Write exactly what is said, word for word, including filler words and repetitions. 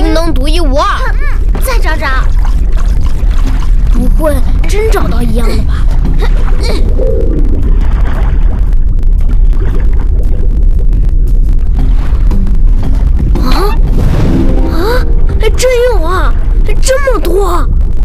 定能独一无二。 再找找， 不会真找到一样的吧？啊啊！真有啊，这么多！